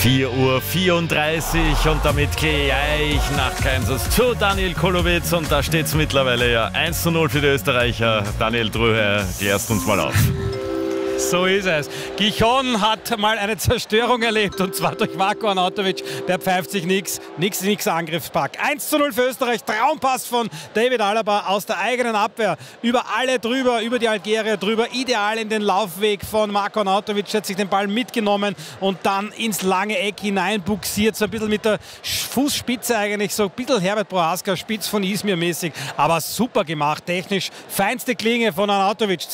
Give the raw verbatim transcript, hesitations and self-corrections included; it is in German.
vier Uhr vierunddreißig und damit gleich nach Kansas zu Daniel Kolowitz und da steht es mittlerweile ja eins zu null für die Österreicher. Daniel Dröhe, klärst uns mal auf. So ist es. Gijon hat mal eine Zerstörung erlebt und zwar durch Marko Arnautovic. Der pfeift sich nichts. Nix, nix Angriffspack. eins zu null für Österreich. Traumpass von David Alaba aus der eigenen Abwehr. Über alle drüber, über die Algerier drüber. Ideal in den Laufweg von Marko Arnautovic. Hat sich den Ball mitgenommen und dann ins lange Eck hineinbuxiert. So ein bisschen mit der Fußspitze eigentlich. So ein bisschen Herbert Prohaska, Spitz von Izmir mäßig. Aber super gemacht. Technisch feinste Klinge von Arnautovic.